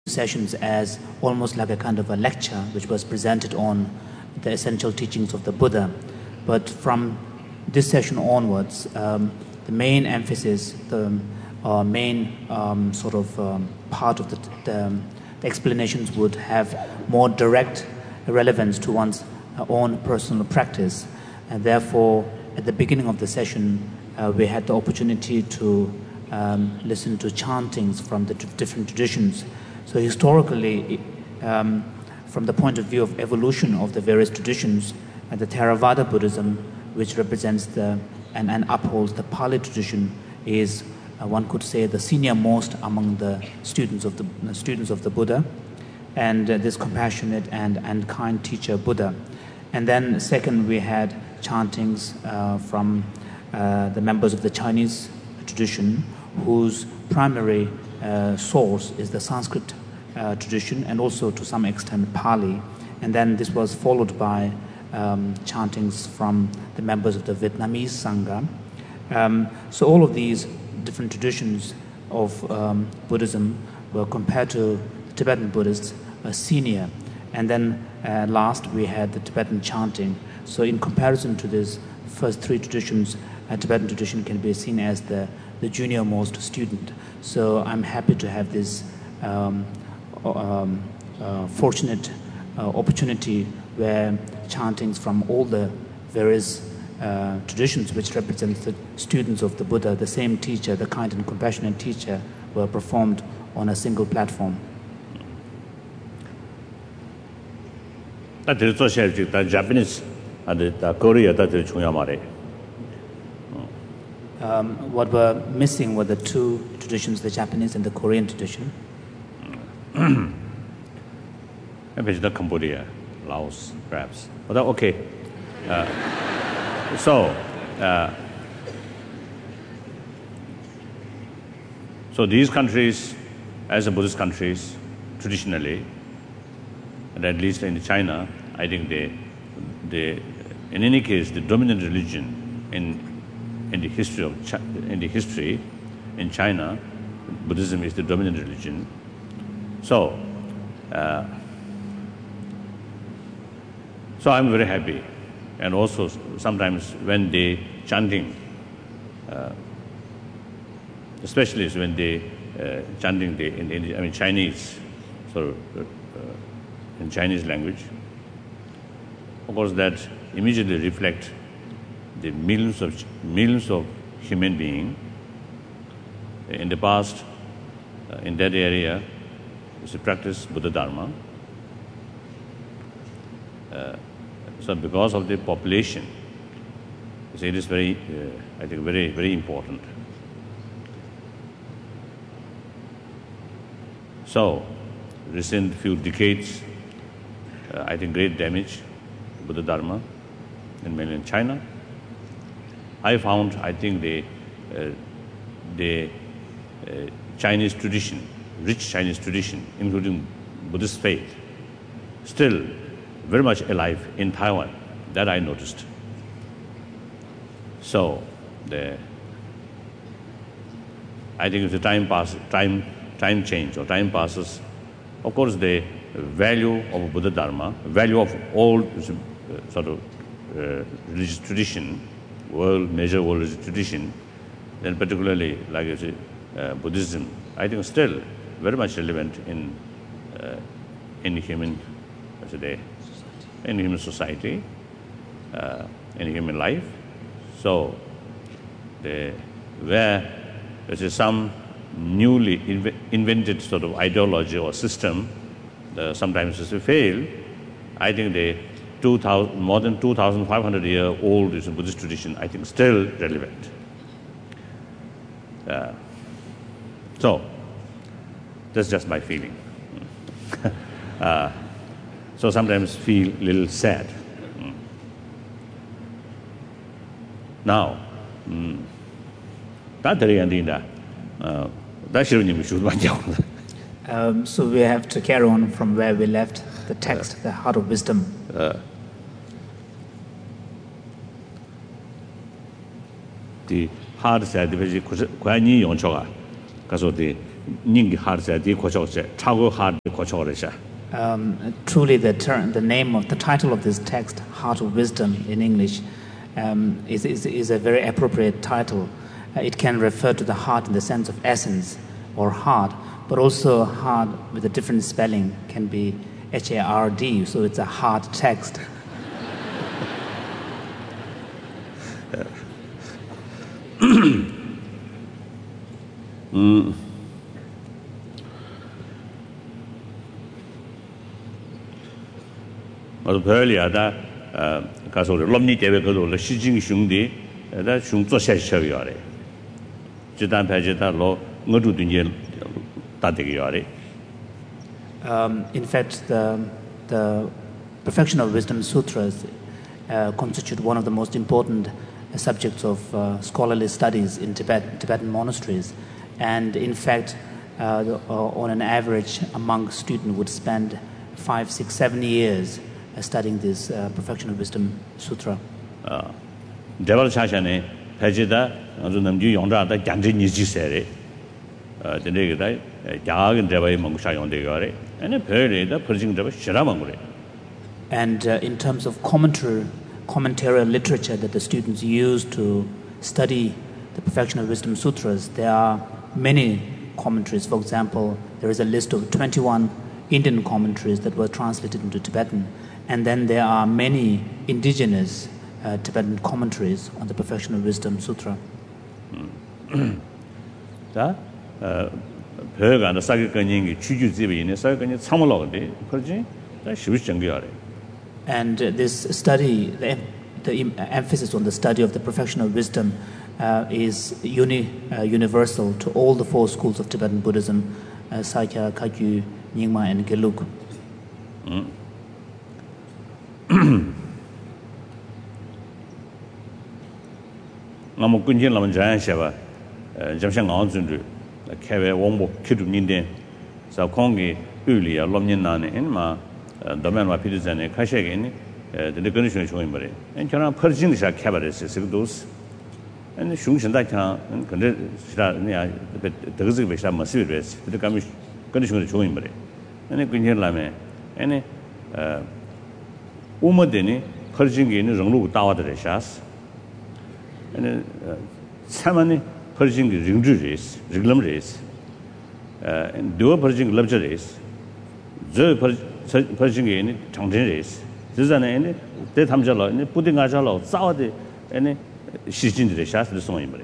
sessions as almost like a kind of a lecture which was presented on the essential teachings of the Buddha. But from this session onwards, the main emphasis, the main part of the explanations would have more direct relevance to one's own personal practice. And therefore, at the beginning of the session, we had the opportunity to listen to chantings from the different traditions. So historically, from the point of view of evolution of the various traditions, the Theravada Buddhism, which represents and upholds the Pali tradition, is one could say the senior most among the students of the Buddha, and this compassionate and kind teacher Buddha. And then second, we had chantings from the members of the Chinese tradition, whose primary source is the Sanskrit tradition and also to some extent Pali. And then this was followed by chantings from the members of the Vietnamese Sangha. So all of these different traditions of Buddhism were, compared to the Tibetan Buddhists, senior. And then last we had the Tibetan chanting. So in comparison to these first three traditions, Tibetan tradition can be seen as the junior most student. So I'm happy to have this fortunate opportunity where chantings from all the various traditions which represent the students of the Buddha, the same teacher, the kind and compassionate teacher, were performed on a single platform. Japanese and Korea what were missing were the two traditions, the Japanese and the Korean tradition. Maybe it's not Cambodia, Laos, perhaps. But okay. So these countries, as the Buddhist countries, traditionally, and at least in China, I think they in any case, the dominant religion in the history in China, Buddhism is the dominant religion. So I'm very happy, and also sometimes when they chanting, especially when they chanting in Chinese, in Chinese language, of course that immediately reflect the millions of human beings in the past in that area to practice Buddha Dharma. So because of the population, it is very, I think, very, very important. So, recent few decades, I think great damage to Buddha Dharma in mainland China. I found, I think the Chinese tradition, rich Chinese tradition, including Buddhist faith, still very much alive in Taiwan. That I noticed. So, I think as the time change or time passes, of course the value of Buddha Dharma, value of all religious tradition, major world religious tradition, then particularly like I say, Buddhism, I think still very much relevant in human society, in human life. So, where there is some newly invented sort of ideology or system, sometimes it's fail, I think more than 2,500-year-old Buddhist tradition, I think still relevant. So, that's just my feeling. So sometimes feel a little sad. Now, so we have to carry on from where we left the text, the Heart of Wisdom. The heart said, the 닝기 하르세디 고쳐세 차고 하르 고쳐버리샤. Truly, the title of this text, Heart of Wisdom in English, is a very appropriate title. It can refer to the heart in the sense of essence or heart, but also heart with a different spelling can be H-A-R-D, so it's a hard text. 별이야다 가서 롬니 대회 거도 시징兄弟다 중조 샤샤요래 지단 배제다로 ngadu dunye tadeyo래. In fact, the Perfection of Wisdom Sutras constitute one of the most important subjects of scholarly studies in Tibetan monasteries, and in fact, on an average, a monk student would spend 5, 6, 7 years studying this Perfection of Wisdom Sutra. Deval Shashane, Pajida, and the Namju Yonda, the Ganjini Gisere, the Negada, Yag and Deva Mongshayon de Gore, and a period the Persian Deva Shiramangre. And in terms of commentarial literature that the students use to study the Perfection of Wisdom Sutras, there are many commentaries. For example, there is a list of 21 Indian commentaries that were translated into Tibetan, and then there are many indigenous Tibetan commentaries on the Perfection of Wisdom Sutra. And this study, the emphasis on the study of the Perfection of Wisdom is universal to all the 4 schools of Tibetan Buddhism, Sakya, Kagyu, Nyingma, and Gelug. Namu kunjin lam jan sheba jamshang ngang zundu kewe wongbo kidu ninde sa kongi uli ya lomnyin nane en ma domen wa pidizane kashege ni de condition showing bare en kana perjin sha kebare se sigdos en shungshin da kan 근데 sira ne ya de gzi be sha masir be de kam condition showing bare en kunjin lame en 우모데니 퍼징게 있는 정로 다와들 샤스 and 사만이 퍼징게 링주레스 링럼레스 and 도 퍼징 럽저레스 저 퍼징게 있는 정전레스 저자네 대 탐절로 네 부딩가절로 싸워데 and 시진들의 샤스를 송이므레.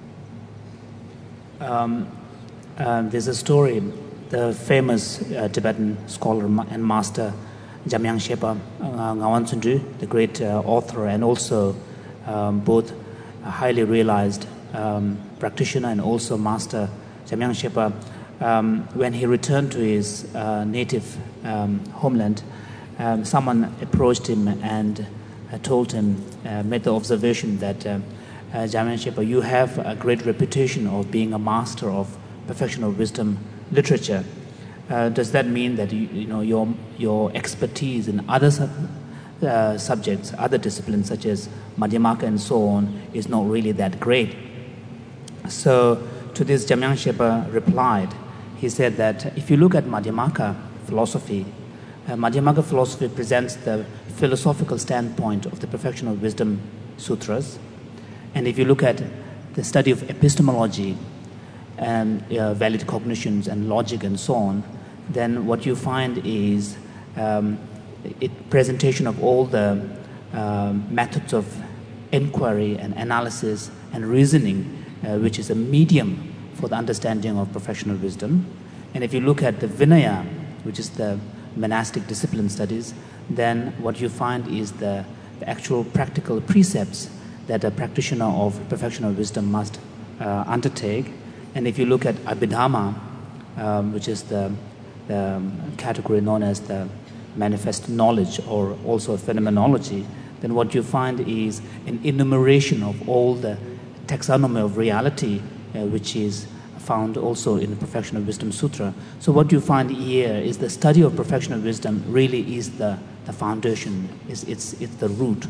There's a story. The famous Tibetan scholar and master Jamyang Shepa Ngawan Sundu, the great author and also both a highly realized practitioner and also master, Jamyang Shepa, when he returned to his native homeland, someone approached him and told him, made the observation that Jamyang Shepa, you have a great reputation of being a master of Perfection of Wisdom literature. Does that mean that your expertise in other subjects, other disciplines such as Madhyamaka and so on, is not really that great? So to this, Jamyang Shepa replied. He said that if you look at Madhyamaka philosophy presents the philosophical standpoint of the Perfection of Wisdom Sutras, and if you look at the study of epistemology and valid cognitions and logic and so on, then what you find is presentation of all the methods of inquiry and analysis and reasoning, which is a medium for the understanding of professional wisdom. And if you look at the Vinaya, which is the monastic discipline studies, then what you find is the actual practical precepts that a practitioner of professional wisdom must undertake. And if you look at Abhidhamma, which is the category known as the manifest knowledge or also phenomenology, then what you find is an enumeration of all the taxonomy of reality, which is found also in the Perfection of Wisdom Sutra. So what you find here is the study of Perfection of Wisdom really is the foundation, it's the root.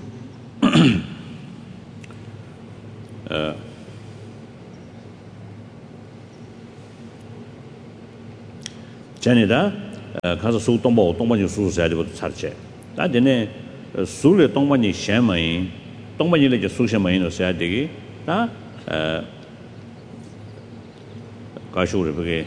전에다 가서 수 동반이 수수해야 되고 살체 다데네 수를 동반이 셴마이 동반이를 이제 수셴마이로 써야 되기 다 가쇼를 그게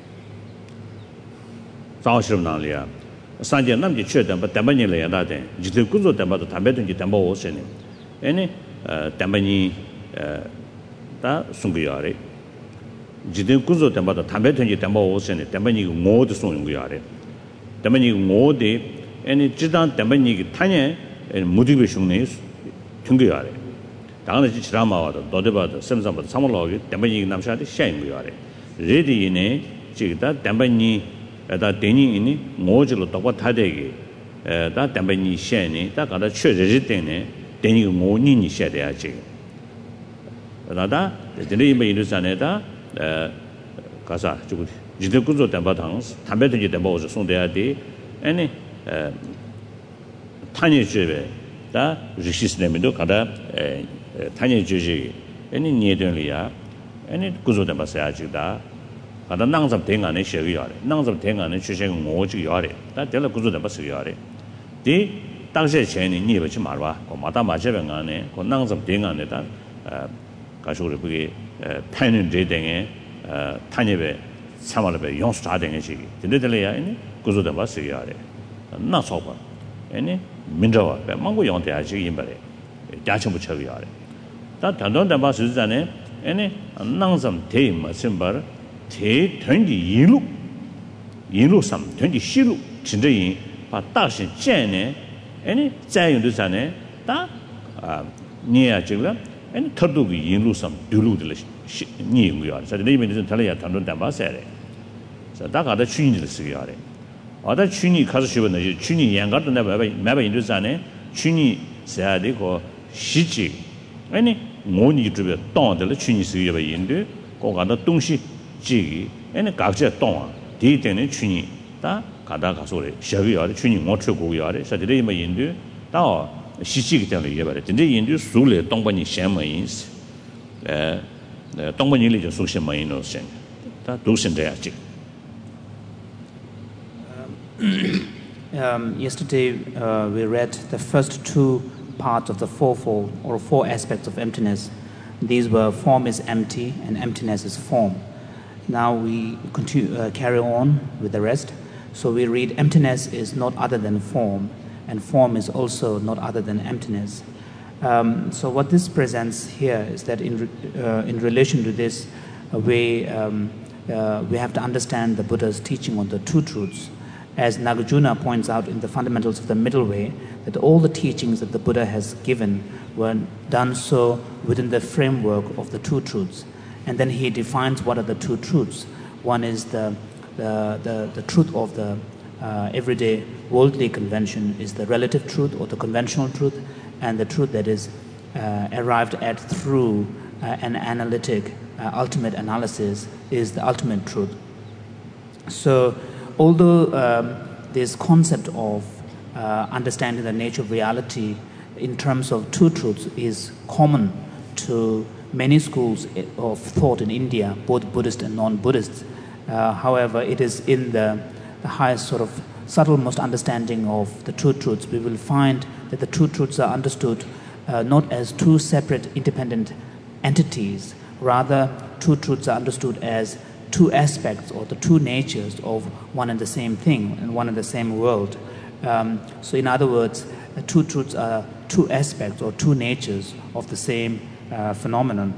자오시름 나리아 산제 남지 최단 바 담반이를 야다데 지들 군조 담바도 담배든지 담바 오세네 에네 담반이 다 숨기야래 지들 군조 담바도 담배든지 담바 오세네 담반이 모두 숨기야래 담반이 모두 에네 지단 담반이 타냐 무디베 슝네 퉁기야래 당연히 지라마와도 너데바도 샘삼바도 사물로기 담반이 남샤데 샤인기야래 레디네 지다 담반이 다 대니니 모질로 똑바 타대기 다 담반이 샤니 다 가다 최저지 때네 대니 모니니 샤대야지 나다 데리메 이르산에다 가사 주고 지대군조 담바당 담배든지 담바오서 송대야디 아니 타니 주베 다 리시스네미도 가다 타니 주지 아니 니에던리야 아니 구조 담바사야지다 가다 낭잡 대간에 셔야래 낭잡 대간에 주생 모지 야래 다 될라 구조 담바서야래 디 당시 전에 니버지 말와 고마다 마제병안에 고 낭잡 대간에다 가쇼를 그게 패는 데등에 타니베 사말베 용수 다 되는 시기 근데들이야 아니 구조 담바서야래 나 소바 아니 민저와 망고 용대야지 임바래 야첨부 쳐야래 다 단돈 담바서잖아요 아니 낭삼 대임마 심바 대 된지 일루 삼 된지 시루 진짜이 바 다시 젠네 아니 자연도잖아요 다 니야 지금 아니 터두기 일루 삼 둘루들 니고요 그래서 내면은 달려야 단돈 담바세래 자 다가다 추인들 쓰기야래 아다 추니 가서 쉬었네 추니 양가도 내가 인도잖아요 추니 써야 되고 시지 아니 모니 주변 동들 추니 쓰기가 인도 고가다 동시 지기 아니 각자 동 디때는 추니 다 가다 가서래 셔기야래 추니 못 쳐고야래 사들이 뭐 인도 다 시지기 때문에 이게 말이야 근데 인도 수를 동반이 셴마인스 동반이를 좀 수셴마인으로 다 도신돼야지 Yesterday we read the first two parts of the fourfold or four aspects of emptiness. These were form is empty and emptiness is form. Now we continue, carry on with the rest. So we read emptiness is not other than form and form is also not other than emptiness. So what this presents here is that in relation to this we have to understand the Buddha's teaching on the two truths. As Nagarjuna points out in the Fundamentals of the Middle Way, that all the teachings that the Buddha has given were done so within the framework of the two truths. And then he defines what are the two truths. One is the truth of the everyday worldly convention is the relative truth or the conventional truth, and the truth that is arrived at through an analytic ultimate analysis is the ultimate truth. So although this concept of understanding the nature of reality in terms of two truths is common to many schools of thought in India, both Buddhist and non-Buddhist, however, it is in the highest sort of subtlemost understanding of the two truths, we will find that the two truths are understood not as two separate independent entities, rather two truths are understood as two aspects or the two natures of one and the same thing and one and the same world. So in other words, the two truths are two aspects or two natures of the same phenomenon.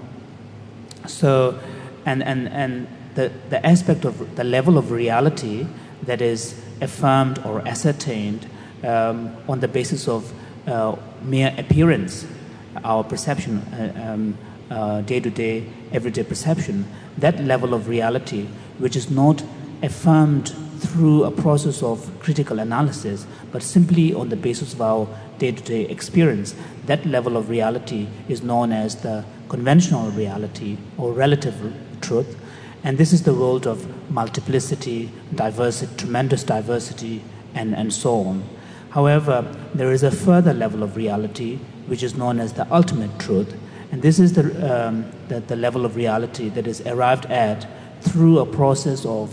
So and the aspect of the level of reality that is affirmed or ascertained on the basis of mere appearance, our perception, day-to-day, everyday perception, that level of reality which is not affirmed through a process of critical analysis but simply on the basis of our day-to-day experience, that level of reality is known as the conventional reality or relative truth. And this is the world of multiplicity, diversity, tremendous diversity, and so on. However, there is a further level of reality which is known as the ultimate truth, and this is the level of reality that is arrived at through a process of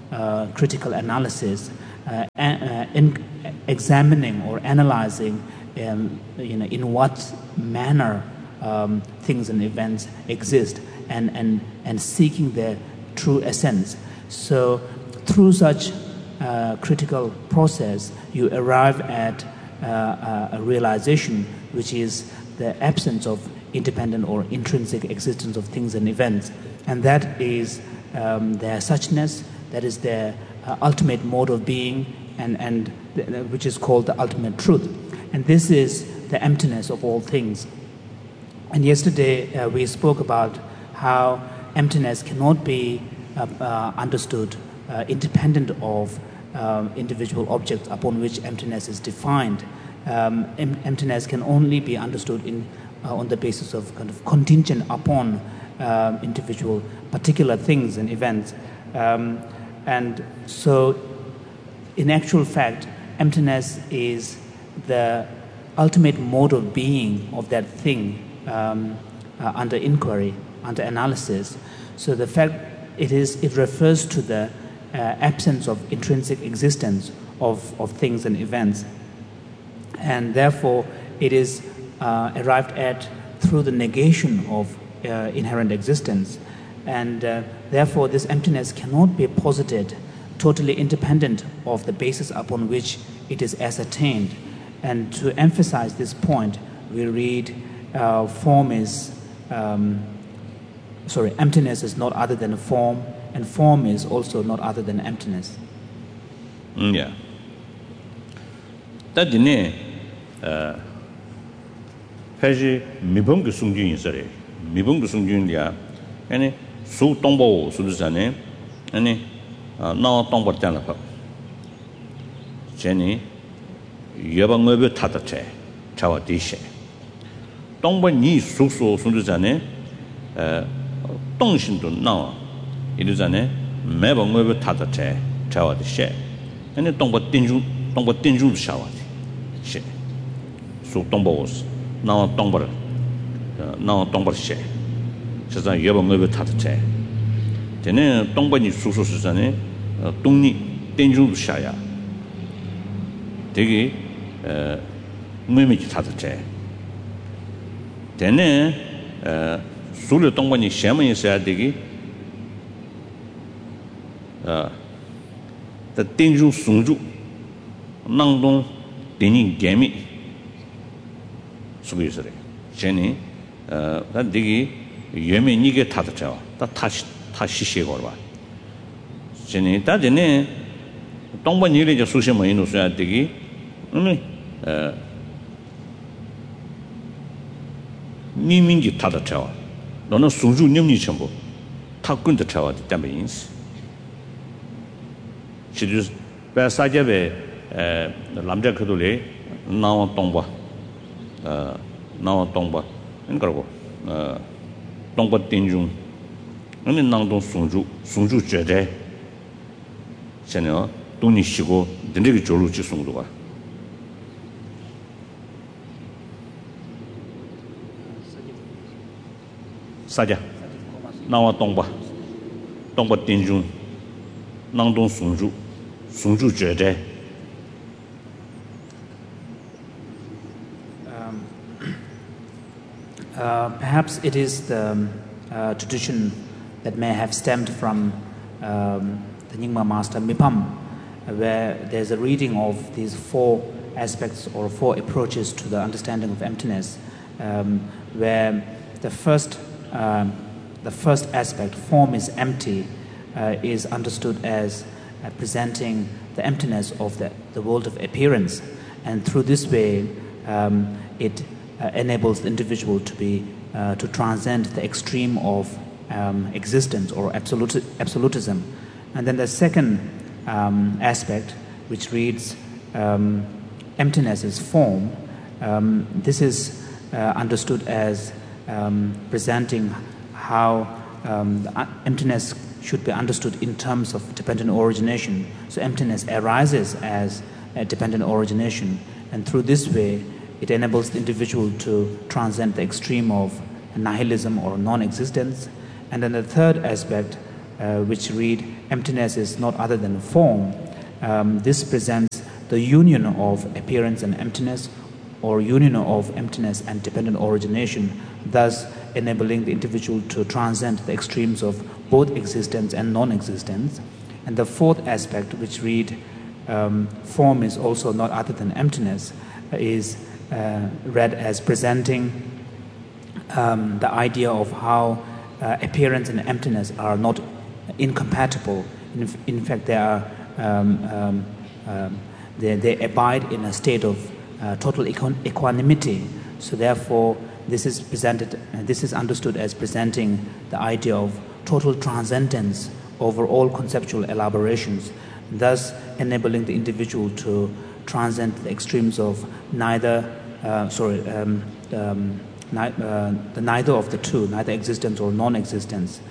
critical analysis, in examining or analyzing in what manner things and events exist, and seeking their true essence. So through such critical process, you arrive at a realization which is the absence of independent or intrinsic existence of things and events, and that is their suchness, that is their ultimate mode of being, and which is called the ultimate truth. And this is the emptiness of all things. And yesterday we spoke about how emptiness cannot be understood independent of individual objects upon which emptiness is defined. Emptiness can only be understood on the basis of kind of contingent upon individual particular things and events. And so in actual fact, emptiness is the ultimate mode of being of that thing under inquiry, under analysis. So the fact it refers to the absence of intrinsic existence of things and events, and therefore it is arrived at through the negation of inherent existence, and therefore this emptiness cannot be posited totally independent of the basis upon which it is ascertained. And to emphasize this point, we read emptiness is not other than a form, and form is also not other than emptiness. Yeah. That dine Paji Mibung Sungjun Sare. Mibung Sungjun Lia, any so tombo Sudusane, any now tombo Tanapa. Jenny Yabang Tatate, Chawa Dishe. Tombo Ni Suso Sudusane, Tongshin now. It is an Mabang Tatate, Chawa Dishe. And a tombo Tinju shower. So tombos. Now tomber she. Says I ever move it at the chair. Then Tombani Susu Susane, Tuni, Dangerous Shire. Tigi mimic at the chair. Then Sulu Tombani Shaman said, Digi, the Dangerous Sunju, Nangdong, Dini Gami. Jenny, that diggy, Yemi Nigga Tatacha, that Tashi Gorba. Jenny, that the name, Tomba nearly just social minus at diggy, only Nimingi Tatacha, don't know Suju Nimni Chambo, Takun the Tower, the Damins. She just Basajabe, Lamja Kadule, now Tomba. Now Tomba and Gargo Tomba Tinjun only Nangdong Sunju Jede Senor Tuni Shigo, the Nigga Joluchi Sundua Saja now Tomba Tinjun Nangdong Sunju Jede. Perhaps it is the tradition that may have stemmed from the Nyingma master Mipam, where there's a reading of these four aspects or four approaches to the understanding of emptiness, where the first aspect, form is empty, is understood as presenting the emptiness of the world of appearance, and through this way it enables the individual to transcend the extreme of existence or absolutism. And then the second aspect, which reads emptiness is form, this is understood as presenting how emptiness should be understood in terms of dependent origination. So emptiness arises as a dependent origination, and through this way it enables the individual to transcend the extreme of nihilism or non-existence. And then the third aspect, which read, emptiness is not other than form. This presents the union of appearance and emptiness, or union of emptiness and dependent origination, thus enabling the individual to transcend the extremes of both existence and non-existence. And the fourth aspect, which read, form is also not other than emptiness, is read as presenting the idea of how appearance and emptiness are not incompatible. In fact, they are they abide in a state of total equanimity. So therefore, this is presented. This is understood as presenting the idea of total transcendence over all conceptual elaborations, thus enabling the individual to transcend the extremes of neither of the two, neither existence or non-existence.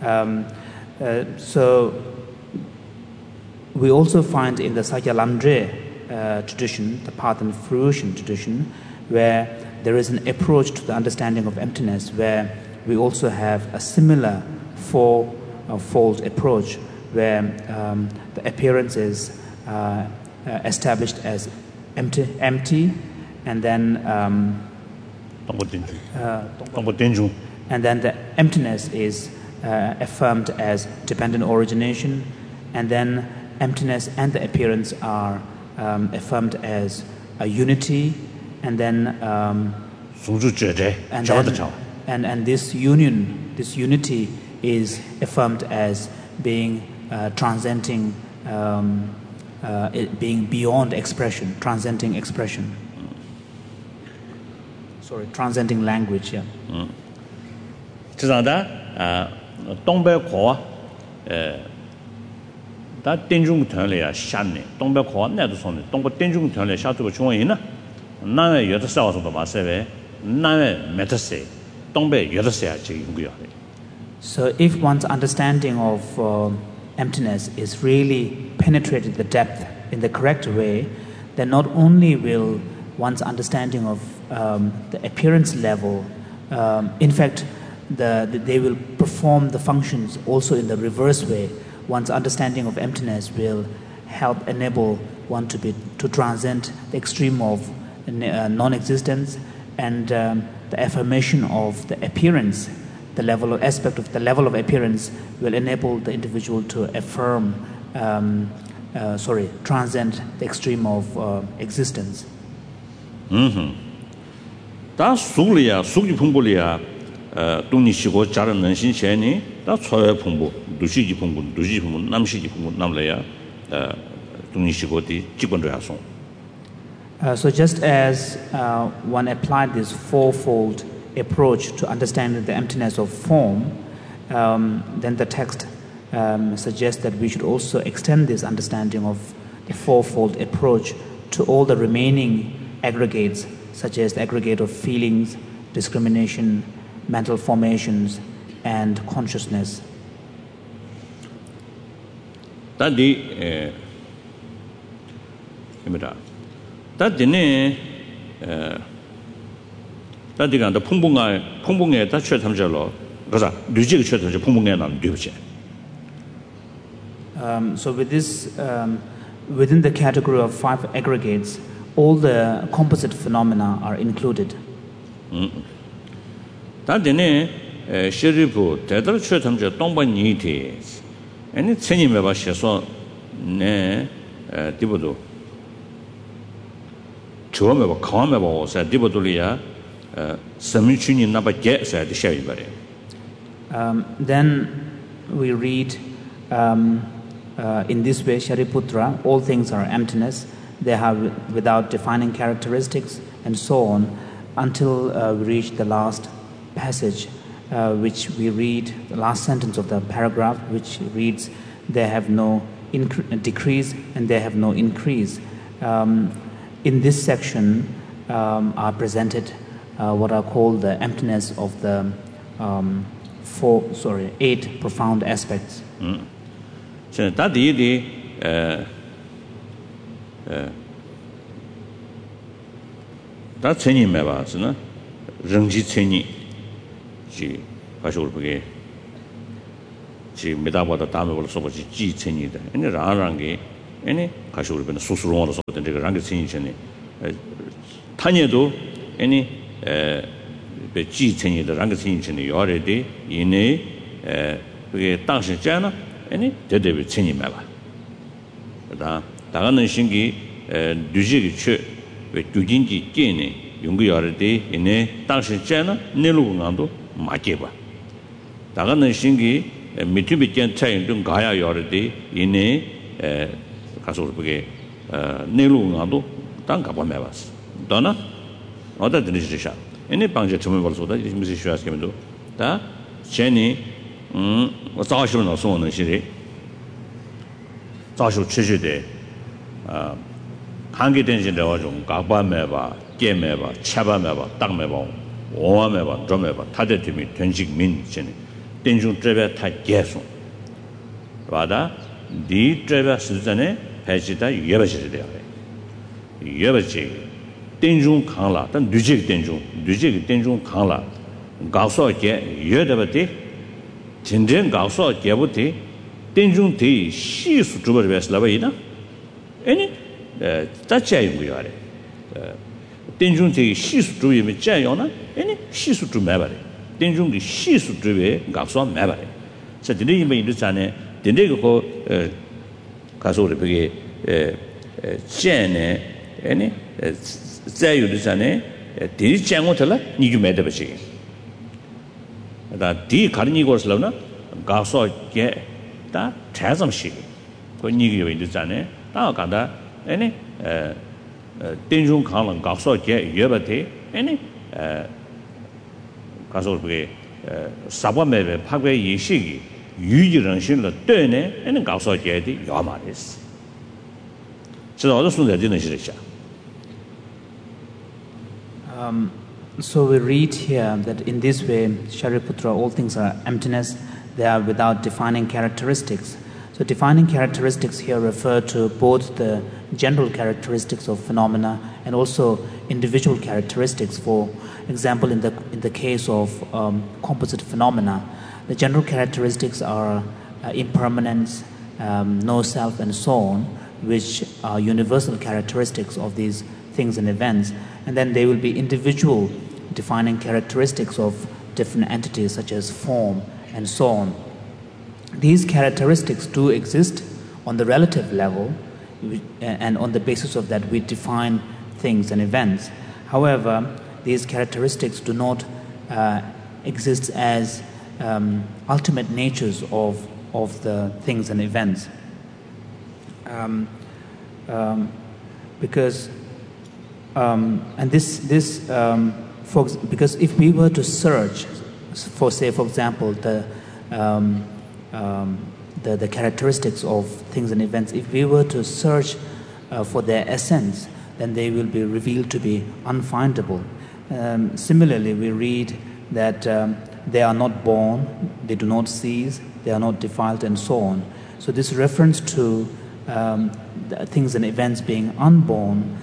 So we also find in the Sakya-Lamdre tradition, the Path and Fruition tradition, where there is an approach to the understanding of emptiness, where we also have a similar four-fold approach, where the appearance is established as empty, and then the emptiness is affirmed as dependent origination, and then emptiness and the appearance are affirmed as a unity, and then this unity is affirmed as being transcending, being beyond expression, transcending expression. Transcending language. Yeah. 这样的东北话다 된중团里 샤네 동백 권내도 손에 동백 된중团里 샤도 중앙이나 나에 여덟 살서도 마세베 나에 메타세 동백 여덟 살 지금고요. So if one's understanding of emptiness is really penetrated the depth in the correct way, then not only will one's understanding of the appearance level, in fact, they will perform the functions also in the reverse way. One's understanding of emptiness will help enable one to transcend the extreme of non-existence, and the affirmation of the appearance, the level of appearance will enable the individual to affirm, transcend the extreme of existence. 다 수리야 수기 풍부리야 동니시고 자른 능신체니 다 초회 풍부 두시기 풍부 남시기 풍부 남래야 동니시고디 직권도야송. So just as one applied this fourfold approach to understanding the emptiness of form, then the text suggests that we should also extend this understanding of the fourfold approach to all the remaining aggregates, such as the aggregate of feelings, discrimination, mental formations, and consciousness. So with this, within the category of five aggregates, all the composite phenomena are included. Then we read in this way, Shariputra, all things are emptiness. They have without defining characteristics, and so on, until we reach the last passage, which we read, the last sentence of the paragraph, which reads, they have no decrease and they have no increase. In this section are presented what are called the emptiness of the 8 profound aspects. 다 천이 매봐서는 릉지 천이 지 가시고 보게 지 메다보다 다음에 벌써 뭐지 지 천이다. 아니 라랑게 아니 가시오르 변 수수롱으로 썼던 그 랑게 천이 전에 타녀도 아니 지 천이다 랑게 천이 전에 요래데 이내 그게 당시 잖아 아니 대대비 천이 말아. 그다 다가는 신기 뉴지기 최왜 두진지 깨네 용기 요래데 이내 당시 잖아 내로강도 맞게 봐. 다가는 신기 미투비견 차이 좀 가야 요래데 이내 가서 그게 내로강도 땅 가봐 매봤어. 너나 어디 들으시죠? 이내 방제 처음에 벌써다 무슨 쉬었으면도 다 제니 早修呢送我们是早修持续的한계 된신的种각반 매바 게매바 차바매바 땅매바 오와매바 좀매바 타데팀이 전식 민전에 된중 트레베 타 계속 와다 디 트레베 시전에 배지다 예버지 돼요 예버지 된중 강라 단 뉴직 된중 강라 가서게 예더버디 진정 가서 개부터 된중대 시수 주버를 베슬라바이나 아니 자체인 거야. 된중대 시수 주면 자요나 아니 시수 주 매바래. 된중대 시수 주에 가서 매바래. 자 근데 이미 이르잖아요. 근데 그거 가서 우리 그게 쟤네 아니 자유르잖아요. 대리 장고들라 니주 매더버지. 다 디 가르니 거슬러나 가서 게다 자점식 그 니게 있잖아요. 다 간다. 아니 된중 강은 가서 게 예버대 아니 가서 그게 사범매배 파괴 이식이 유지런신을 때네 아니 가서 게디 요마레스. 저 어디 순서 되는 시리죠. So we read here that in this way, Shariputra, all things are emptiness, they are without defining characteristics. So defining characteristics here refer to both the general characteristics of phenomena and also individual characteristics. For example, in the case of composite phenomena, the general characteristics are impermanence, no self, and so on, which are universal characteristics of these things and events. And then there will be individual defining characteristics of different entities such as form and so on. These characteristics do exist on the relative level, and on the basis of that we define things and events. However, these characteristics do not exist as ultimate natures of the things and events. Because because if we were to search for, say, for example, the characteristics of things and events, if we were to search for their essence, then they will be revealed to be unfindable. Similarly, we read that they are not born, they do not cease, they are not defiled, and so on. So this reference to the things and events being unborn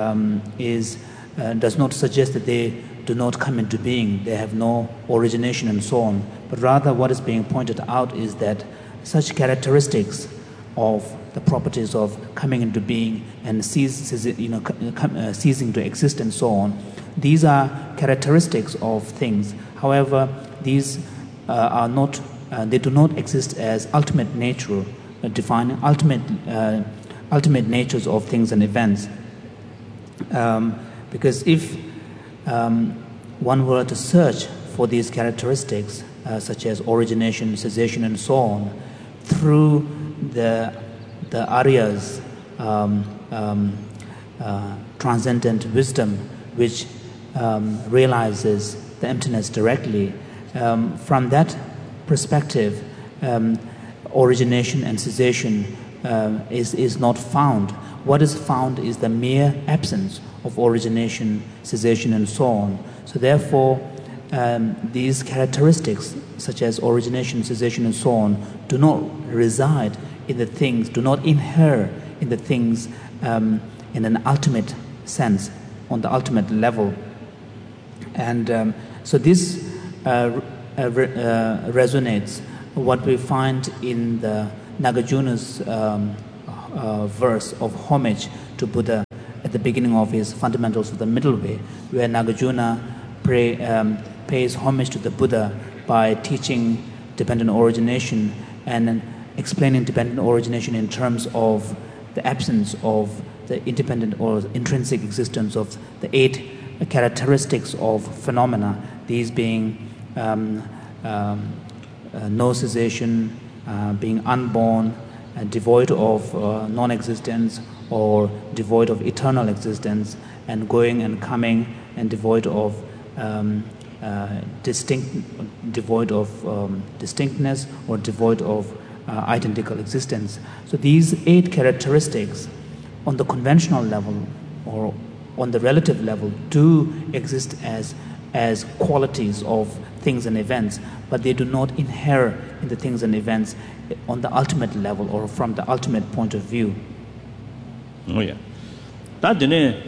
does not suggest that they do not come into being, they have no origination and so on, but rather what is being pointed out is that such characteristics of the properties of coming into being and ceasing to exist and so on, these are characteristics of things. However, these are not, they do not exist as ultimate nature, defining ultimate natures of things and events. Because if one were to search for these characteristics, such as origination, cessation, and so on, through the Arya's transcendent wisdom, which realizes the emptiness directly, from that perspective, origination and cessation is not found. What is found is the mere absence of origination, cessation, and so on. So therefore, these characteristics, such as origination, cessation, and so on, do not reside in the things, do not inhere in the things in an ultimate sense, on the ultimate level. And so this resonates what we find in the Nagarjuna's verse of homage to Buddha at the beginning of his Fundamentals of the Middle Way, where Nagarjuna pays homage to the Buddha by teaching dependent origination and explaining dependent origination in terms of the absence of the independent or intrinsic existence of the 8 characteristics of phenomena, these being no cessation, being unborn, devoid of non-existence or devoid of eternal existence, and going and coming, and devoid of distinctness or devoid of identical existence. So these 8 characteristics on the conventional level or on the relative level do exist as qualities of things and events, but they do not inhere in the things and events on the ultimate level or from the ultimate point of view. Oh yeah. That dene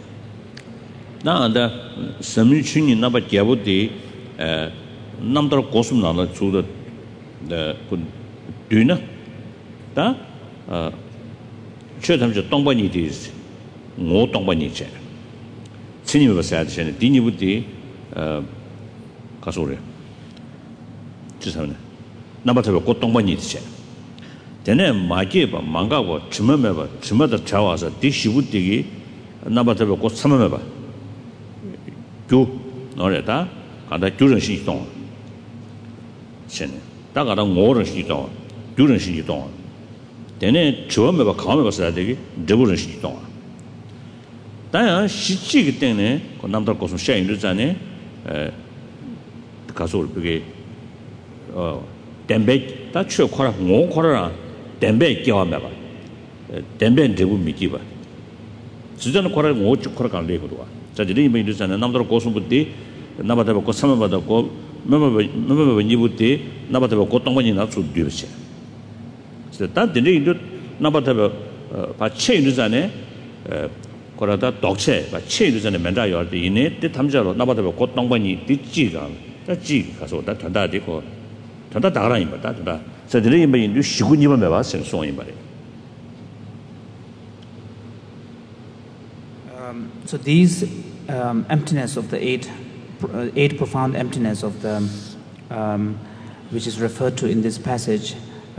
na da sami chuni na ba gyabu de namdar kosum na la chu da kun duna da che tham je tongba ni de ngo tongba ni che chini ba sa de ne dini bu de ka so re chi sa ne na ba ta ko tongba ni de che dene ma ge ba manga go chima me ba chima da cha wa sa di shi bu de gi na ba ta ko sama me ba 교 너래다 가다 교정시 동 chen da ga da ngo ren shi dong du ren shi dong dene zhe me ba kao me ba sa de ge de bu ren shi dong da ya shi ji ge den ne ko nam da ko so shen yu zhan ne ka so bi ge den bei da chue kwa ra ngo kwa ra den bei ge wa me ba den bei de bu mi ji ba zhi zhen kwa ra ngo ji kwa ra ga le bu wa 자들이 이미 있잖아요. 남들 고수부터 나바다 고 삼바다 고 뭐뭐 니부터 나바다 고 동반이 나서 뒤에서. 그래서 다들이 이제 나바다 바 체인이잖아요. 거라다 독체 바 체인이잖아요. 맨다 요할 때 이네 때 탐자로 나바다 고 동반이 뒤지가 지 가서 다 전다 되고 전다 다라니 말다 전다. 자들이 이미 이제 시군이만 매 봤어요. 소원이 말이에요. So these emptiness of the eight profound emptiness of the which is referred to in this passage,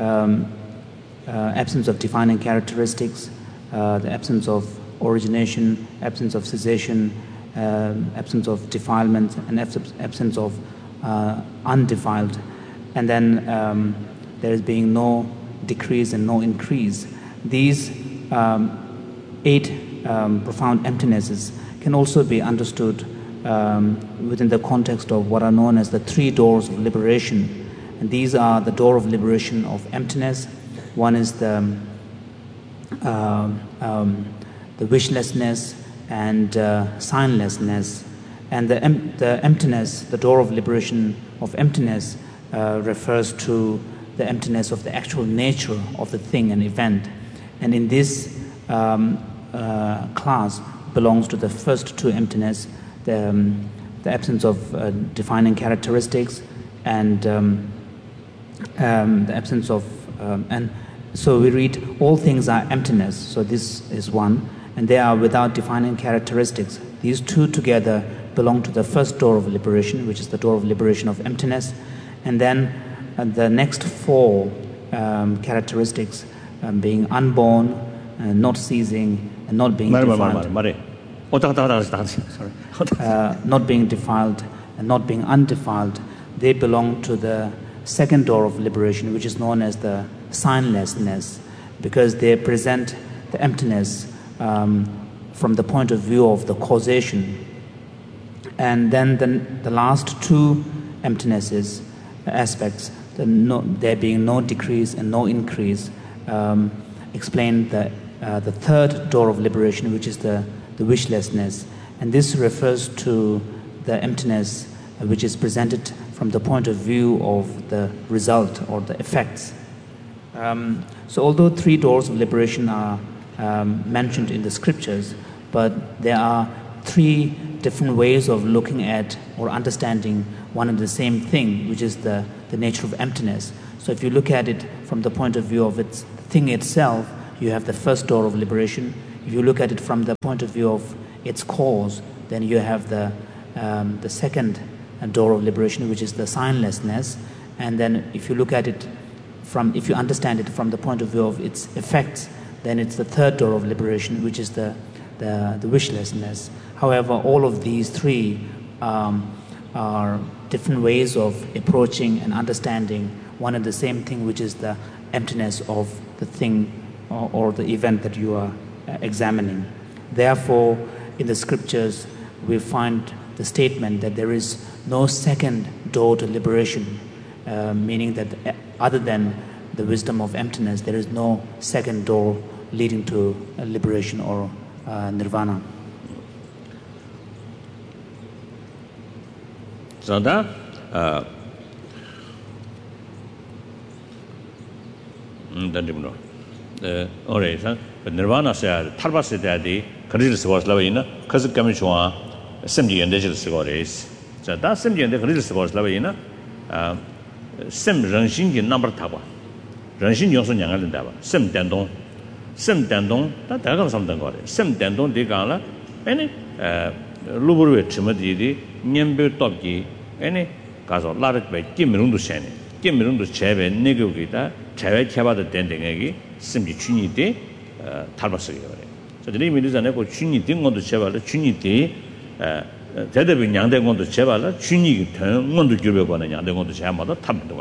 absence of defining characteristics, the absence of origination, absence of cessation, absence of defilement, and absence of undefiled, and then there is being no decrease and no increase. These 8 profound emptinesses can also be understood within the context of what are known as the 3 doors of liberation. And these are the door of liberation of emptiness. One is the wishlessness and signlessness. And the emptiness, the door of liberation of emptiness, refers to the emptiness of the actual nature of the thing and event. And in this class belongs to the first 2 emptiness, the absence of defining characteristics and the absence of and so we read all things are emptiness. So this is one, and they are without defining characteristics. These 2 together belong to the first door of liberation, which is the door of liberation of emptiness. And then the next 4 characteristics, being unborn, not ceasing, and not being defiled, not being defiled and not being undefiled, they belong to the second door of liberation, which is known as the signlessness, because they present the emptiness from the point of view of the causation. And then the last 2 emptinesses aspects, there being no decrease and no increase, explain the third door of liberation, which is the wishlessness. And this refers to the emptiness which is presented from the point of view of the result or the effects. So although 3 doors of liberation are mentioned in the scriptures, but there are 3 different ways of looking at or understanding one and the same thing, which is the nature of emptiness. So if you look at it from the point of view of its thing itself, you have the first door of liberation. If you look at it from the point of view of its cause, then you have the second door of liberation, which is the signlessness. And then if you look at it if you understand it from the point of view of its effects, then it's the third door of liberation, which is the wishlessness. However, all of these three are different ways of approaching and understanding one and the same thing, which is the emptiness of the thing or the event that you are examining. Therefore, in the scriptures, we find the statement that there is no second door to liberation, meaning that other than the wisdom of emptiness, there is no second door leading to liberation or nirvana. So that alright, nirvana said Tarbas daddy, Karis was Lavina, Kazik Kamishwa, Simji and Digital Sigores. So that's Simji and the Karis was Lavina, Sim Ranshin number Taba. Ranshin Yosun Yangal Dava, Sim Dandon, that Dagan something got it. Sim Dandon de Gala, any Luburu Chimadi, Nyambu Topki, any Gazo Larik by Kim Rundu Shani, Kim Rundu Cheve, Negugita, Cheve Kaba the Dending Eggy, Simji Chuni de Tarbasari. So the name is an echo Chuni ding on the Chevala, Chuni de Tedabin Yang on the Chevala, Chuni turn on the Juribon and Yang on the Chamada Tabdua.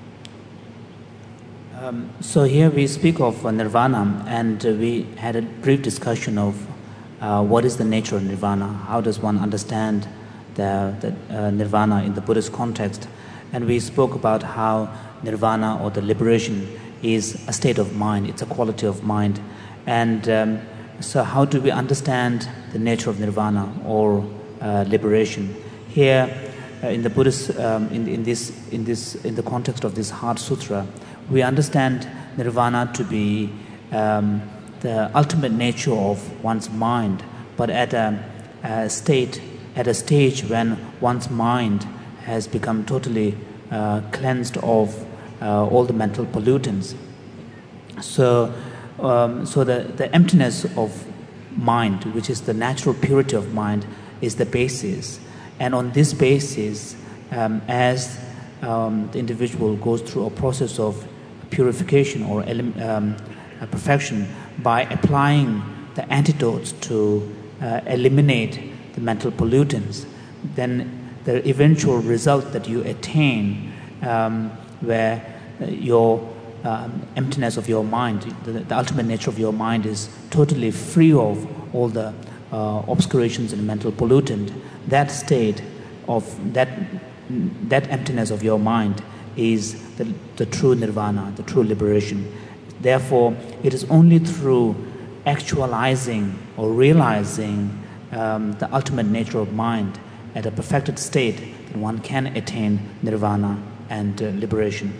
So here we speak of nirvana, and we had a brief discussion of what is the nature of nirvana, how does one understand the nirvana in the Buddhist context, and we spoke about how nirvana or the liberation is a state of mind, it's a quality of mind, and so how do we understand the nature of nirvana or liberation? Here in the Buddhist in the context of this Heart Sutra, we understand nirvana to be the ultimate nature of one's mind, but at a stage when one's mind has become totally cleansed of all the mental pollutants. So the emptiness of mind, which is the natural purity of mind, is the basis. And on this basis, as the individual goes through a process of purification or perfection by applying the antidotes to eliminate the mental pollutants, then the eventual result that you attain, where your emptiness of your mind, the ultimate nature of your mind is totally free of all the obscurations and mental pollutant, that state of that emptiness of your mind is the true nirvana, the true liberation. Therefore, it is only through actualizing or realizing the ultimate nature of mind at a perfected state that one can attain nirvana and liberation.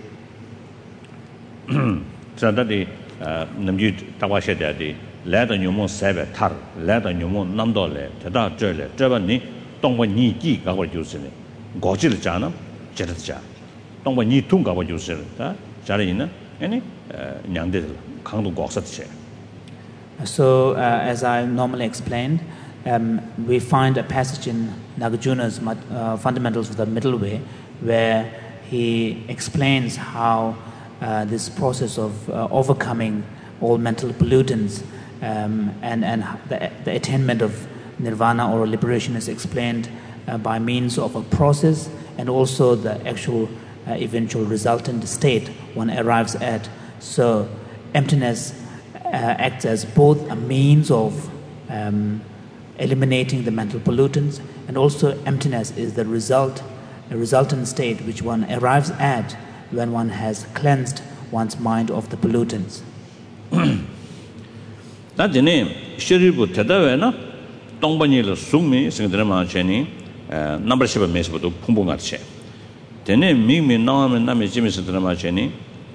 So that the Namju Tawasha daddy, let a new sabe tar, let a new namdole, Tada Jole, Jabani, Tongwa Ni Gi Gawa Yusine, Gojil Jana, Jetja, Tongwa Ni Tunga Yusir, Jarina, any Nyandil, Kandu Gossat. So, as I normally explained, we find a passage in Nagarjuna's Fundamentals of the Middle Way where he explains how this process of overcoming all mental pollutants and the attainment of nirvana or liberation is explained by means of a process and also the actual eventual resultant state one arrives at. So emptiness acts as both a means of eliminating the mental pollutants, and also emptiness is the resultant state which one arrives at when one has cleansed one's mind of the pollutants. That's the name. Shiribu Tadavena, Tongbani Sumi, Singdrama Cheni, number 7 Mesbutu, Pumbungache. The name Mimi Nam and Nami Jimmy Sindrama Cheni,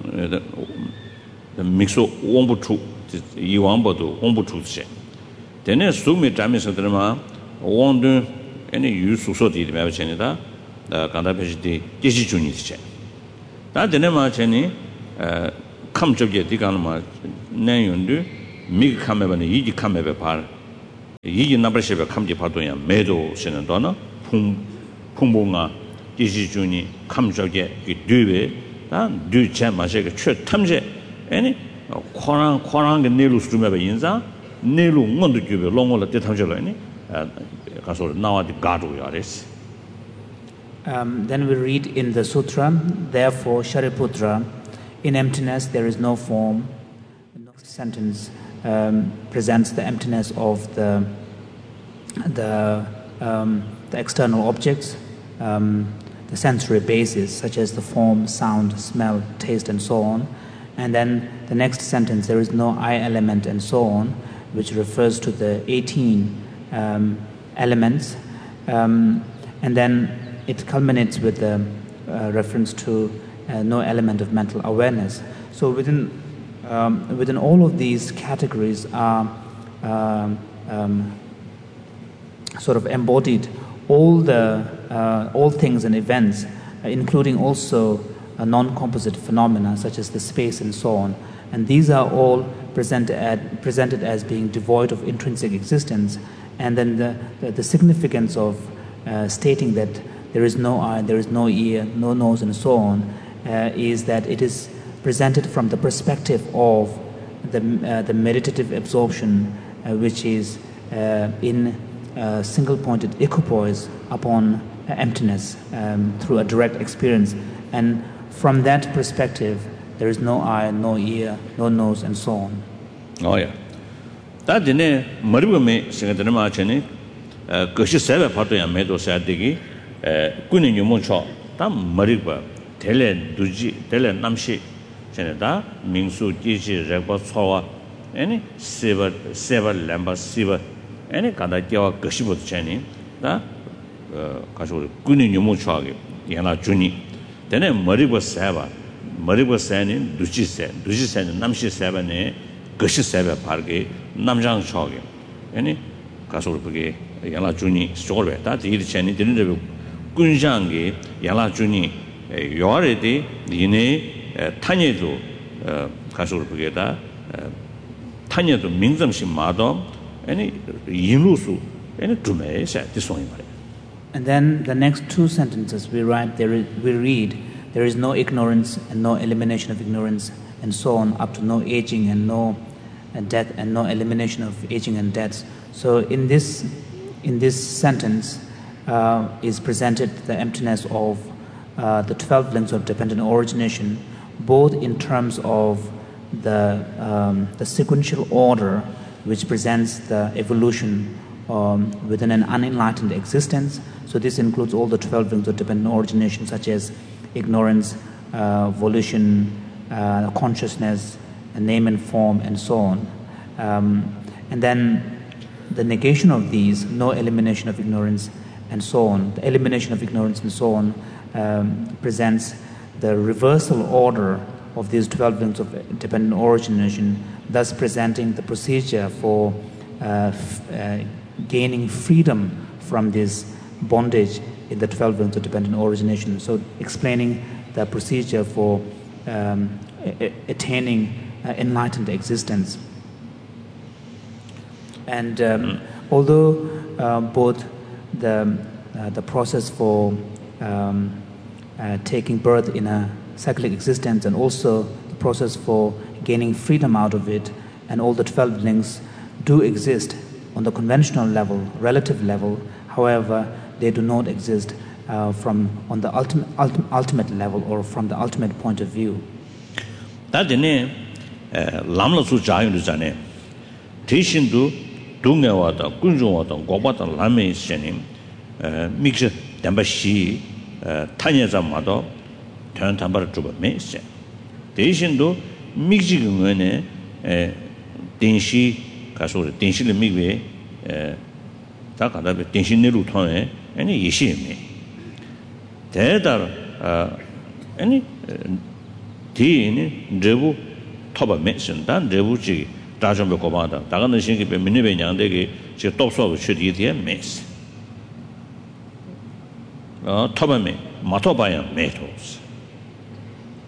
the Mixo Wombutu, Iwambodu, Wombutu. The name Sumi Tamis Sindrama, Wondu, any use of Soti, the Mavachenita, the Kandapesti, Jishuniche. 다 되네 마찬이 감접게 디가노마 내용도 미 카메바네 이지 카메베 발 이지 나버시베 감지 파도야 매도 쓰는 도나 풍봉아 이지준이 감접게 이 뒤에 다 뒤체 마세게 최 탐제 아니 코랑 내루 수주메베 인자 내루 뭔도 주베 롱올라 때 탐제라니 가서 나와디 가도야레스. Then we read in the sutra, therefore, Shariputra, in emptiness there is no form. The next sentence presents the emptiness of the external objects, the sensory bases, such as the form, sound, smell, taste, and so on. And then the next sentence, there is no I element, and so on, which refers to the 18 elements. And then it culminates with the reference to no element of mental awareness. So within all of these categories are sort of embodied all things and events, including also non-composite phenomena such as the space and so on. And these are all presented as being devoid of intrinsic existence. And then the significance of stating that there is no eye, there is no ear, no nose, and so on, is that it is presented from the perspective of the meditative absorption, which is in single-pointed equipoise upon emptiness through a direct experience. And from that perspective, there is no eye, no ear, no nose, and so on. Oh yeah. That dine maribame singadana machani kashi sebe pato ya medo sadigi kuni nyumo cho ta mariba tele duji tele namshi chene da mingsu jiji rekba chowa any seva lamba siva any kada kyawa kashi bot chani da kaso kuni nyumo cho ge yana juni dene mariba sani duji sani namshi seba ne kashi sebe parge namjang choge any kaso buge yana juni sogolbe da di chani dine 군장게 양라준이 요아레디 이네 탄예도 가서를 보게다 탄예도 민점심 마도 아니 인루수 아니 두메사 디송이 말이야. And then the next two sentences we read there is no ignorance and no elimination of ignorance and so on up to no aging and no death and no elimination of aging and death. So in this sentence is presented the emptiness of the 12 links of dependent origination, both in terms of the sequential order which presents the evolution within an unenlightened existence. So this includes all the 12 links of dependent origination, such as ignorance, volition, consciousness, name and form, and so on. And then the negation of these, no elimination of ignorance, and so on. The elimination of ignorance and so on presents the reversal order of these 12 links of dependent origination, thus presenting the procedure for gaining freedom from this bondage in the 12 links of dependent origination. So explaining the procedure for attaining enlightened existence. And although both the process for taking birth in a cyclic existence and also the process for gaining freedom out of it, and all the 12 links do exist on the conventional level, relative level. However, they do not exist on the ultimate level or from the ultimate point of view. That dine lamla su jayu jane tishindu dungewada kunjungwada gobata lame shenim mix damba shi tanyeza mado tan tambar juba me se tishindu mixi ngene denshi kaso denshi le migwe ta kada be denshi ne lu thone ani yishi me 대달 아니 디니 레부 토바 메신단 레부지 다좀be 고마다 다가는 신기 민네베 냥데게 제 똑소고 추디디에 메스 토바메 마토바야 메토스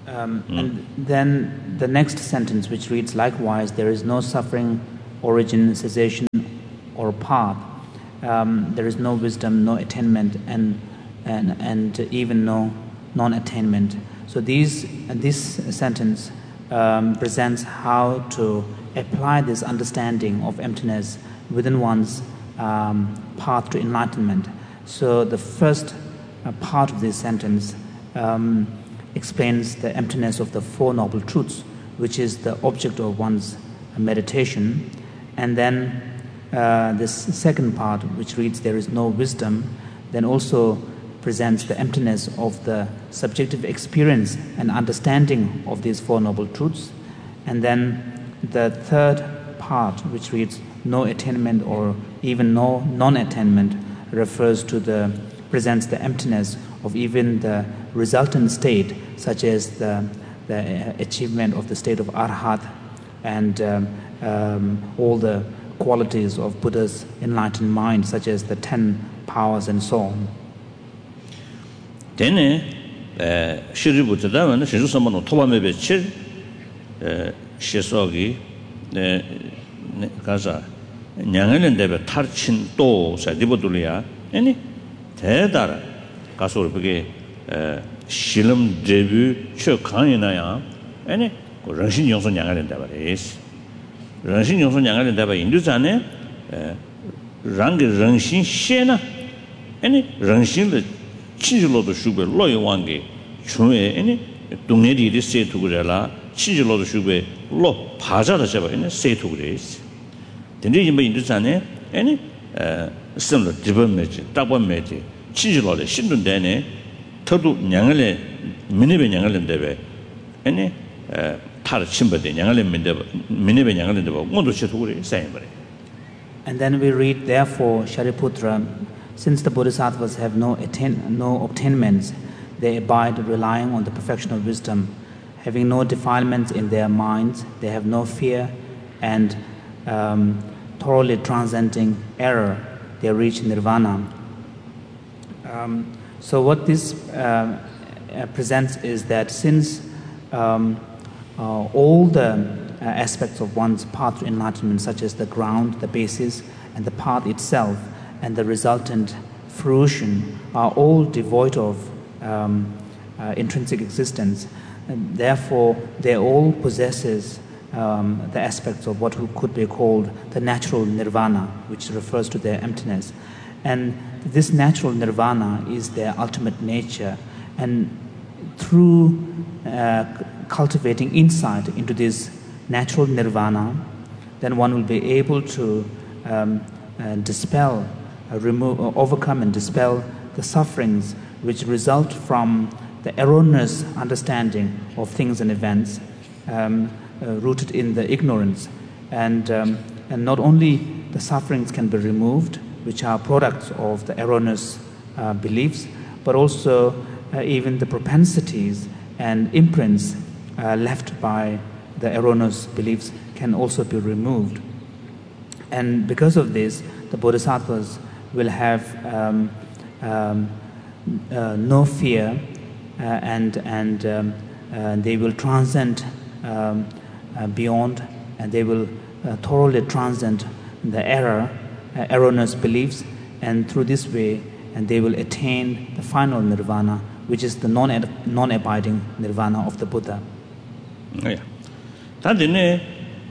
And then the next sentence, which reads, likewise, there is no suffering, origin, cessation, or path. There is no wisdom, no attainment, and even no non-attainment. So this sentence presents how to apply this understanding of emptiness within one's path to enlightenment. So the first part of this sentence explains the emptiness of the Four Noble Truths, which is the object of one's meditation. And then this second part, which reads, there is no wisdom, then also presents the emptiness of the subjective experience and understanding of these Four Noble Truths. And then the third part, which reads, no attainment or even no non-attainment, presents the emptiness of even the resultant state, such as the achievement of the state of Arhat and all the qualities of Buddha's enlightened mind, such as the 10 powers and so on. Then, Shiributada, when she was someone who told me, she saw Gaza, Yangan Deva Tarchin Do, Sadibodulia, any Tedara, Gasur Pigay, Shilam debut, Chokanaya, any Ranshin Yonson Yangan Deva is. Ranshin Yonson Yangan Deva Indusane, Rang Ranshin Shena, any Ranshin the Chijolo the Sugar, Loy Wangi, Chue, any Dungedi say to Gurella, Chijolo the Sugar, Lo Paza the Seba, and say to Grace. The name in Indusane, any similar Dibber Meji, Double Meji, Chijolo the Shindun Dane, Todu Yangale, Minibe Yangalan Debe, any Tar Chimba de Yangalan Minibe Yangalan Debe, Mondo Cheturi, same. And then we read, therefore, Shariputra, since the Bodhisattvas have no obtainments, they abide relying on the perfection of wisdom. Having no defilements in their minds, they have no fear, and thoroughly transcending error, they reach nirvana. So what this presents is that since all the aspects of one's path to enlightenment, such as the ground, the basis, and the path itself, and the resultant fruition, are all devoid of intrinsic existence, and therefore they all possesses the aspects of what could be called the natural nirvana, which refers to their emptiness. And this natural nirvana is their ultimate nature, and through cultivating insight into this natural nirvana, then one will be able to overcome and dispel the sufferings which result from the erroneous understanding of things and events rooted in the ignorance. And not only the sufferings can be removed, which are products of the erroneous beliefs, but also even the propensities and imprints left by the erroneous beliefs can also be removed. And because of this, the Bodhisattvas will have no fear, and they will transcend beyond, and they will thoroughly transcend the erroneous beliefs, and through this way, and they will attain the final nirvana, which is the non-abiding nirvana of the Buddha. Yeah. Tadine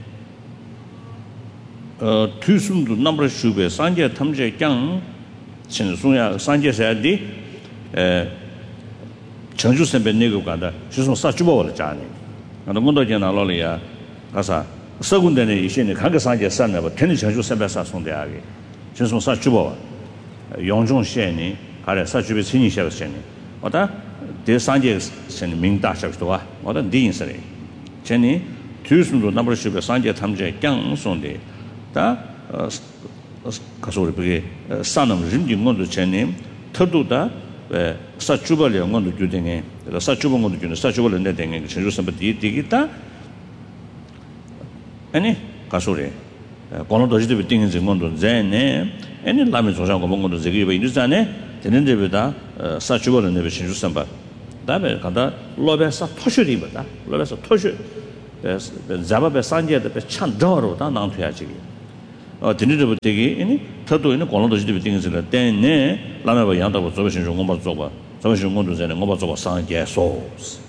Tusumdu number Shube, Sanja Tamje Gang, Chinsuya, Sanja Sadi, Chanju Sembe Neguganda, she's on such a journey. And the Mundo Jana Lolia, Casa, Sagundane is in the Kagasanja San, but Tennis Chanju Sembasa on the Agi. She's on such a Yongjong Sheni, had such a Sini Sheni. What are the Sanjas send Ming Dasha, what a deansary. Jenny, Tusumdu number Shube, Sanja Tamje Gang Sunday. Da Kasori son of Rimdi Mondo Chenim, Toduda, Sachuba Leongo Juding, the Sachuba Mondo, Sachuba and Netting, and Somebody Digita. Any Kasori, Kono Dojit things in Mondo Zene, any Lamis was on Mondo Zegi in Zane, the Nendevida, Sachuba and Never Samba. 다음에 간다 로베사 토슈리보다 로베사 토슈 자바베 산제데 찬더로 다 나한테야지 드니르부 되기 이니 더도 있는 권론도 지도 띵스를 때네 라나바 양다고 저버신 좀 공부 줘 저버신 공부 전에 공부 줘 산제 소스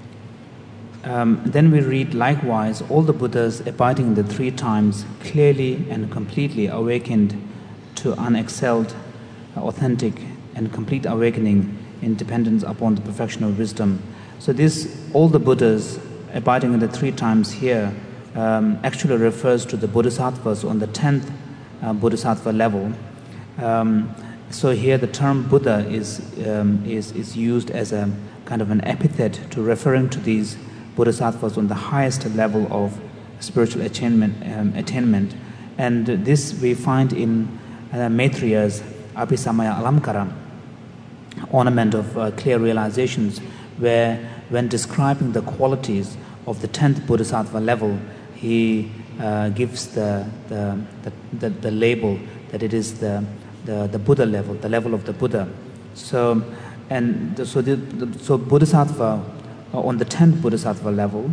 Then we read, likewise, all the Buddhas abiding in the three times clearly and completely awakened to unexcelled, authentic, and complete awakening in dependence upon the perfection of wisdom. So all the Buddhas abiding in the three times here actually refers to the Bodhisattvas on the 10th Bodhisattva level. So here the term Buddha is used as a kind of an epithet to referring to these Bodhisattvas on the highest level of spiritual attainment. And this we find in Maitriya's Abhisamaya Alamkara, ornament of clear realizations, where when describing the qualities of the 10th Bodhisattva level, he gives the label that it is the Buddha level, the level of the Buddha. So Bodhisattva on the 10th Bodhisattva level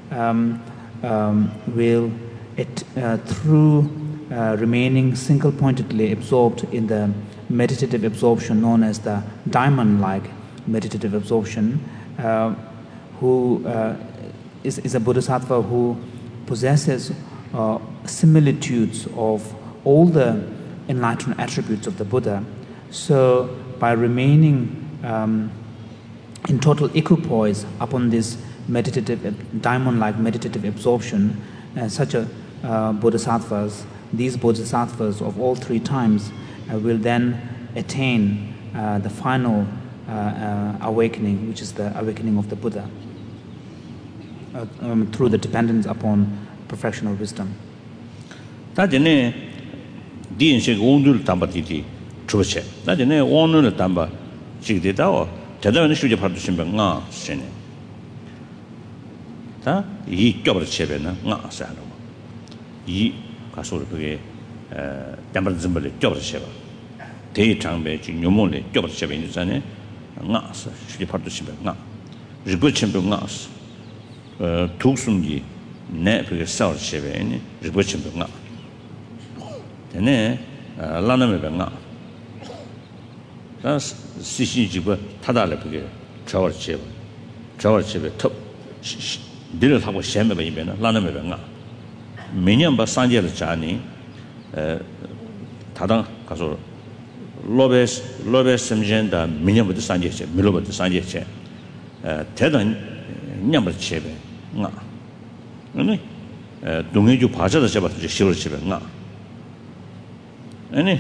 will through remaining single-pointedly absorbed in the meditative absorption known as the diamond-like meditative absorption, who is a Bodhisattva who possesses similitudes of all the enlightened attributes of the Buddha. So by remaining in total equipoise upon this meditative, diamond-like meditative absorption, such a these bodhisattvas of all three times will then attain the final awakening, which is the awakening of the Buddha, through the dependence upon perfection of wisdom. 대단한 수제 받으신 병아 신네 다 이껴버 쳇베나 나사노 이 가서를 그게 담벌 좀벌 껴버 쳇바 대장배 진요mol에 껴버 쳇베 인자네 나사 수제 받으신 병아 리고 쳇병 나사 독순기 내 그게 싸울 쳇베니 리고 쳇병 나 되네 라나메 병아 시신지고 타달래 그게 저월집에 톱 늘을 하고 셴매 이면은 라나메가 매년 바 산제를 자니 다당 가서 로베스 심젠다 매년부터 산제체 밀로부터 산제체 대단 냠을 쳬베 나 아니 동해주 바자다 잡아서 시월 집에 나 아니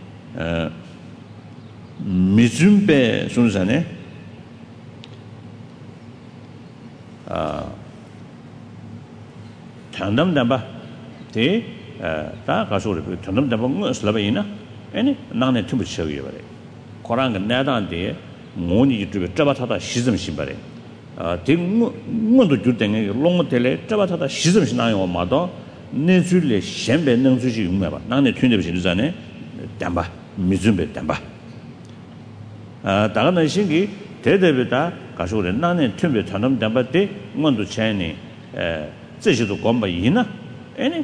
미준배 순산에 tan담담바 다 가서를 tan담담바 슬라바이나 아니 나네 틈을 쳐요 버래 고랑가 내다한테 모니 유튜브에 잡아타다 시즘 신발에 대문도 줄땡에 롱모텔에 잡아타다 시즘 신나요 마도 내줄래 셴배 능주지 용매봐 나네 튠데비 신자네 담바 미준배 담바 다가는 신기 대대비다 가서를 나는 틈에 전담 담바때 뭔도 차이니这些都管不赢呢아니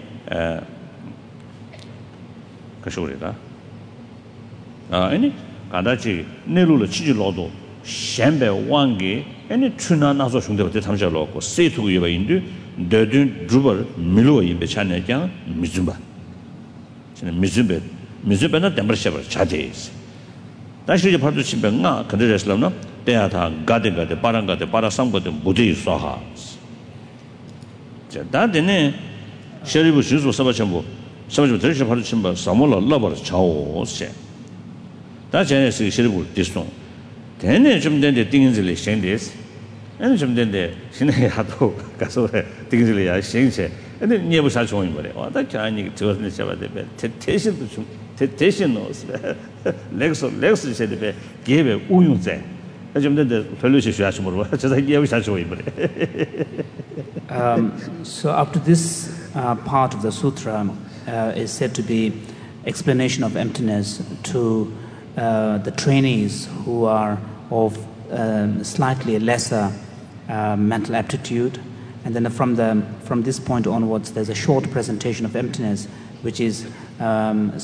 가서리다 아니 가다지 내로를 치질로도 셴배 왕게 아니 추나 나서 중대부터 탐셔로고 세투고 예바인데 더든 주벌 밀로 임베 차내장 미준바 저는 미준베나 담버셔버 자제스 다시 이제 바로 신병아 그들에서는 대하다 가데가데 바랑가데 바라상거데 무대이 쏴하 자 다데네 셔리부 주소 서바첨부 들으셔 바로 신바 사몰라 러버를 차오세 다제네스 셔리부 디송 대네 좀 된데 띵인들이 생데스 아니 좀 된데 신의 하도 가서 띵인들이야 생세 근데 니에부 사촌이 뭐래 와다 자니 저는 잡아대 대신도 좀 대신 넣었어 렉스 세대 개베 우용제 좀 된데 별로 쉬셔야지 모르고 저다 이해하고 사촌이 뭐래 So up to this part of the sutra is said to be explanation of emptiness to the trainees who are of slightly lesser mental aptitude. And then from this point onwards, there's a short presentation of emptiness, which is